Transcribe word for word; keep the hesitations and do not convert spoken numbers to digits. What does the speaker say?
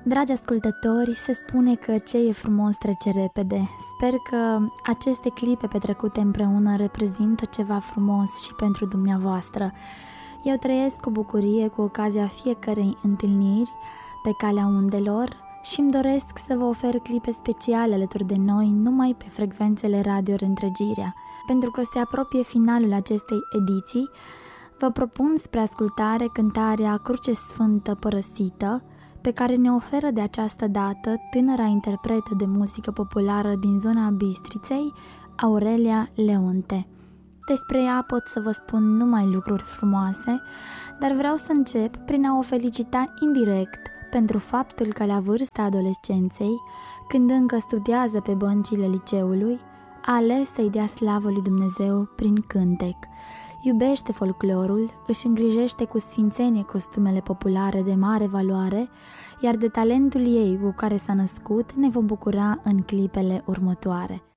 Dragi ascultători, se spune că ce e frumos trece repede. Sper că aceste clipe petrecute împreună reprezintă ceva frumos și pentru dumneavoastră. Eu trăiesc cu bucurie cu ocazia fiecărei întâlniri pe calea undelor și îmi doresc să vă ofer clipe speciale alături de noi numai pe frecvențele Radio Reîntregirea. Pentru că se apropie finalul acestei ediții, vă propun spre ascultare cântarea Cruce Sfântă Părăsită, pe care ne oferă de această dată tânăra interpretă de muzică populară din zona Bistriței, Aurelia Leonte. Despre ea pot să vă spun numai lucruri frumoase, dar vreau să încep prin a o felicita indirect pentru faptul că la vârsta adolescenței, când încă studiază pe băncile liceului, a ales să-i dea slavă lui Dumnezeu prin cântec. Iubește folclorul, își îngrijește cu sfințenie costumele populare de mare valoare, iar de talentul ei cu care s-a născut ne vom bucura în clipele următoare.